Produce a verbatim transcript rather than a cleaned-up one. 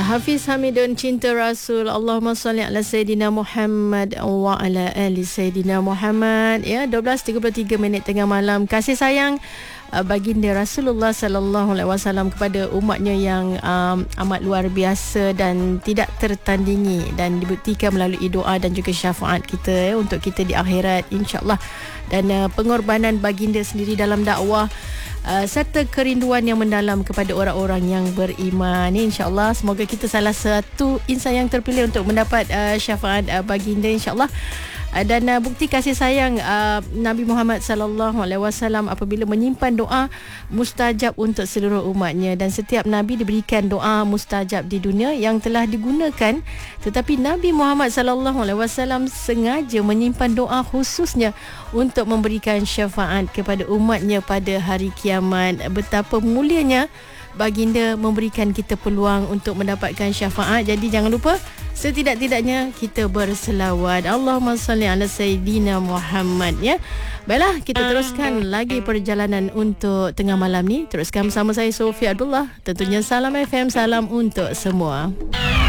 Hafiz Hamidun, Cinta Rasul. Allahumma salli ala Sayyidina Muhammad wa ala ali Sayyidina Muhammad. Ya, dua belas tiga puluh tiga minit tengah malam. Kasih sayang uh, baginda Rasulullah sallallahu alaihi wasallam kepada umatnya yang um, amat luar biasa dan tidak tertandingi, dan dibuktikan melalui doa dan juga syafaat kita ya, untuk kita di akhirat insya-Allah. Dan uh, pengorbanan baginda sendiri dalam dakwah Uh, serta kerinduan yang mendalam kepada orang-orang yang beriman. InsyaAllah semoga kita salah satu insan yang terpilih untuk mendapat uh, syafaat uh, baginda insyaAllah. Uh, dan uh, bukti kasih sayang uh, Nabi Muhammad sallallahu alaihi wasallam apabila menyimpan doa mustajab untuk seluruh umatnya, dan setiap Nabi diberikan doa mustajab di dunia yang telah digunakan, tetapi Nabi Muhammad sallallahu alaihi wasallam sengaja menyimpan doa khususnya untuk memberikan syafaat kepada umatnya pada hari kiamat. Betapa mulianya baginda memberikan kita peluang untuk mendapatkan syafaat. Jadi jangan lupa setidak-tidaknya kita berselawat. Allahumma salli ala Sayyidina Muhammad ya. Baiklah, kita teruskan lagi perjalanan untuk tengah malam ni. Teruskan bersama saya Sofia Abdullah. Tentunya Salam F M, salam untuk semua.